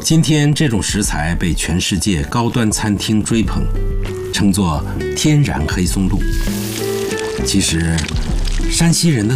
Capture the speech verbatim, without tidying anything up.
今天这种食材被全世界高端餐厅追捧，称作天然黑松露。其实，山西人的